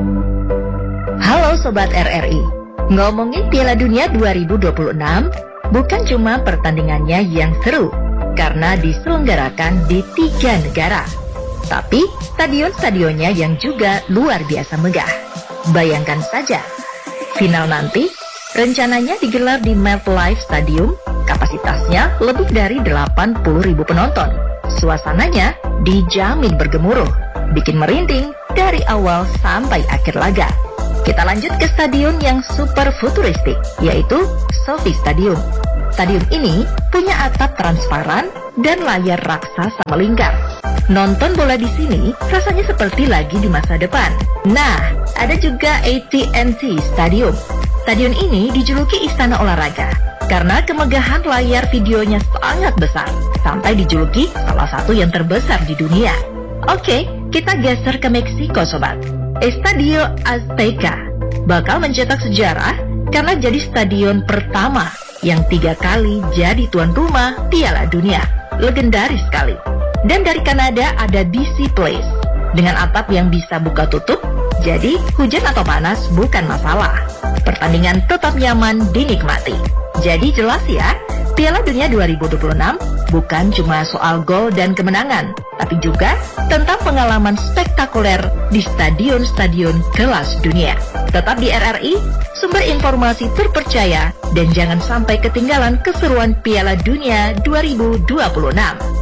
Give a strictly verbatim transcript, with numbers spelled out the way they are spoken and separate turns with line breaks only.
Halo Sobat R R I, ngomongin Piala Dunia dua ribu dua puluh enam, bukan cuma pertandingannya yang seru, karena diselenggarakan di tiga negara. Tapi stadion-stadionnya yang juga luar biasa megah. Bayangkan saja, final nanti rencananya digelar di MetLife Stadium, kapasitasnya lebih dari delapan puluh ribu penonton. Suasananya dijamin bergemuruh, bikin merinding dari awal sampai akhir laga. Kita lanjut ke stadion yang super futuristik, yaitu SoFi Stadium. Stadium ini punya atap transparan dan layar raksasa melingkar. Nonton bola di sini rasanya seperti lagi di masa depan. Nah, ada juga A T and T Stadium. Stadion ini dijuluki Istana Olahraga karena kemegahan layar videonya sangat besar, sampai dijuluki salah satu yang terbesar di dunia. Oke, kita geser ke Meksiko, Sobat. Estadio Azteca bakal mencetak sejarah karena jadi stadion pertama yang tiga kali jadi tuan rumah Piala Dunia. Legendaris sekali. Dan dari Kanada ada D C Place dengan atap yang bisa buka tutup, jadi hujan atau panas bukan masalah. Pertandingan tetap nyaman dinikmati. Jadi jelas ya, Piala Dunia dua ribu dua puluh enam bukan cuma soal gol dan kemenangan, tapi juga tentang pengalaman spektakuler di stadion-stadion kelas dunia. Tetap di R R I, sumber informasi terpercaya, dan jangan sampai ketinggalan keseruan Piala Dunia dua ribu dua puluh enam.